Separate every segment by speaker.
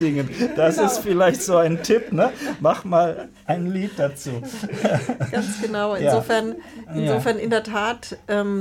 Speaker 1: singen. Das ist vielleicht so ein Tipp, ne? Mach mal ein Lied dazu.
Speaker 2: Ganz genau. Insofern in der Tat,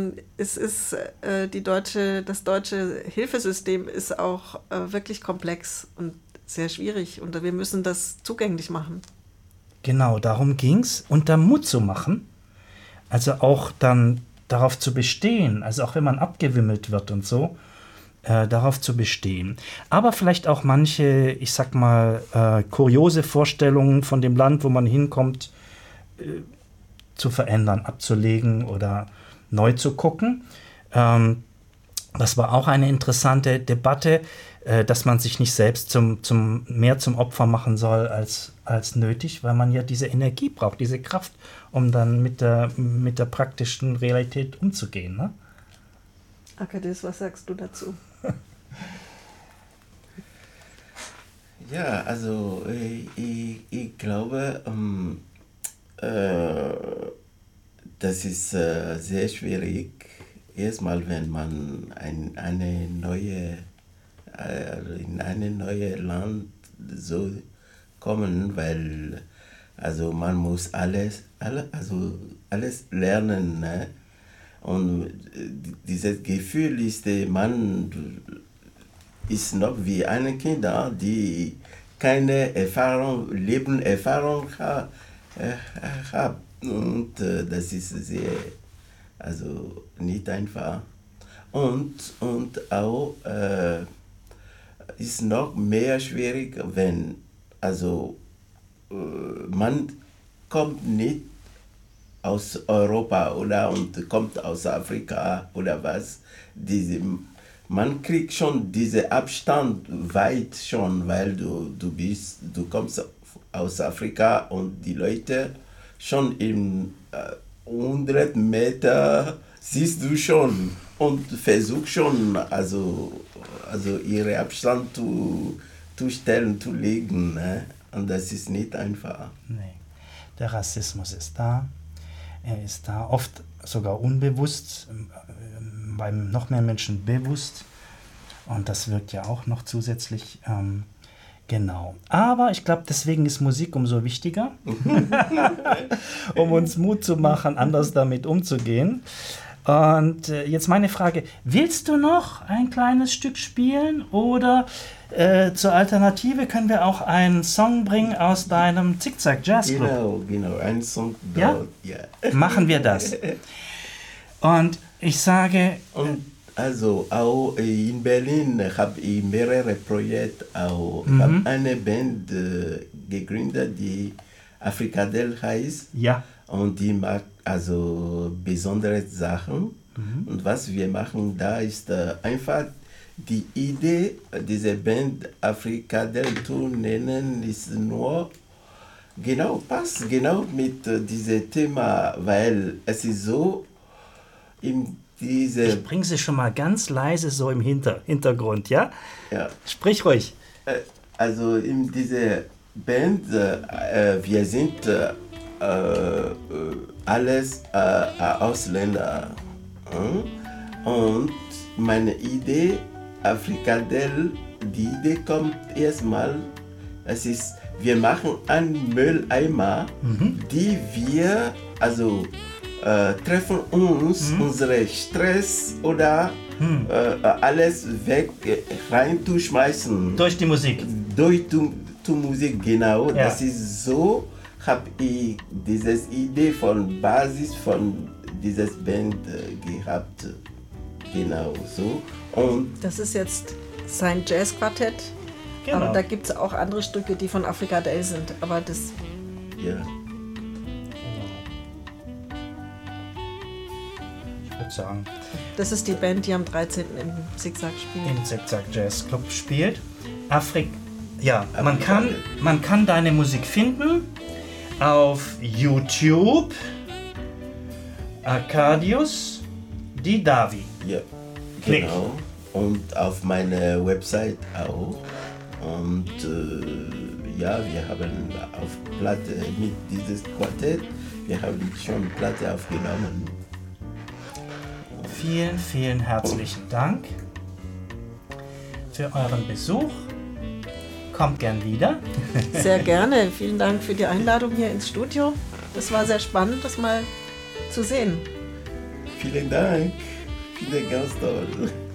Speaker 2: das deutsche Hilfesystem ist auch wirklich komplex und sehr schwierig und wir müssen das zugänglich machen.
Speaker 1: Genau, darum ging's. Und da Mut zu machen, also auch dann darauf zu bestehen, also auch wenn man abgewimmelt wird und so, darauf zu bestehen. Aber vielleicht auch manche, ich sag mal, kuriose Vorstellungen von dem Land, wo man hinkommt, zu verändern, abzulegen oder neu zu gucken. Das war auch eine interessante Debatte, dass man sich nicht selbst mehr zum Opfer machen soll als nötig, weil man ja diese Energie braucht, diese Kraft, um dann mit der praktischen Realität umzugehen. Ne?
Speaker 2: Arkadius, was sagst du dazu?
Speaker 3: Ja, also ich glaube, das ist sehr schwierig. Erstmal, wenn man in eine neue Land so kommen, weil also man muss alles lernen, ne? Und dieses Gefühl ist, man ist noch wie ein Kind, die keine Lebenserfahrung hat. Und das ist sehr, also nicht einfach. Und auch ist noch mehr schwierig, wenn, also man kommt nicht aus Europa und kommt aus Afrika oder was. Man kriegt schon diesen Abstand weit schon, weil du kommst aus Afrika und die Leute schon in 100 Meter siehst du schon und versuchst schon, also ihren Abstand zu stellen, zu legen. Ne? Und das ist nicht einfach.
Speaker 1: Nee, der Rassismus ist da. Er ist da oft sogar unbewusst, beim noch mehr Menschen bewusst. Und das wirkt ja auch noch zusätzlich. Genau. Aber ich glaube, deswegen ist Musik umso wichtiger, um uns Mut zu machen, anders damit umzugehen. Und jetzt meine Frage, willst du noch ein kleines Stück spielen oder zur Alternative können wir auch einen Song bringen aus deinem Zickzack Jazz Club?
Speaker 3: Genau, ein Song
Speaker 1: dort. Ja? Machen wir das. Und ich sage...
Speaker 3: Also auch in Berlin habe ich mehrere Projekte. Ich habe eine Band gegründet, die Afrikadel heißt.
Speaker 1: Ja.
Speaker 3: Und die macht also besondere Sachen. Und was wir machen da ist einfach die Idee, diese Band Afrikadel zu nennen, ist nur passt genau mit diesem Thema, weil es ist so
Speaker 1: ich bringe sie schon mal ganz leise so im Hintergrund, ja?
Speaker 3: Ja.
Speaker 1: Sprich ruhig.
Speaker 3: Also in dieser Band, wir sind alles Ausländer. Und meine Idee, Afrikadel, die Idee kommt erstmal, wir machen einen Mülleimer, die wir, also treffen uns, unsere Stress oder alles weg reinzuschmeißen.
Speaker 1: Durch die Musik.
Speaker 3: Durch die Musik, genau.
Speaker 1: Ja.
Speaker 3: Das ist so, habe ich diese Idee von Basis von dieser Band gehabt. Genau so. Und
Speaker 2: das ist jetzt sein Jazzquartett.
Speaker 1: Genau.
Speaker 2: Aber da gibt es auch andere Stücke, die von Afrikadel sind. Aber das...
Speaker 3: Ja.
Speaker 1: Sagen.
Speaker 2: Das ist die Band, die am 13. im Zickzack spielt.
Speaker 1: Im Zickzack Jazz Club spielt. Man kann deine Musik finden auf YouTube. Arkadius Didavi.
Speaker 3: Ja,
Speaker 1: Klick.
Speaker 3: genau. Und auf meiner Website auch. Und wir haben auf Platte mit dieses Quartett, wir haben schon Platte aufgenommen.
Speaker 1: Vielen, vielen herzlichen Dank für euren Besuch. kommt gern wieder.
Speaker 2: Sehr gerne. Vielen Dank für die Einladung hier ins Studio. Das war sehr spannend, das mal zu sehen.
Speaker 3: Vielen Dank. Finde ganz toll.